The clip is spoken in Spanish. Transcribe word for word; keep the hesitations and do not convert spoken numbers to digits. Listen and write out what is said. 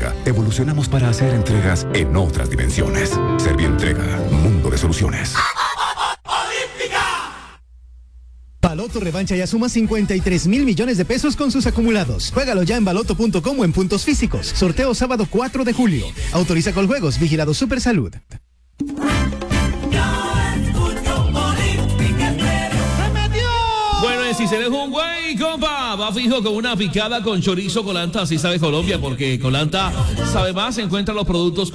Servientrega, evolucionamos para hacer entregas en otras dimensiones. Servientrega, mundo de soluciones. Baloto revancha y asuma cincuenta y tres mil millones de pesos con sus acumulados. Juégalo ya en baloto punto com o en puntos físicos. Sorteo sábado cuatro de julio. Autoriza con juegos. Vigilado Supersalud. Bueno, si se deja un güey, compa, va fijo con una picada con chorizo Colanta, así sabe Colombia, porque Colanta sabe más, encuentra los productos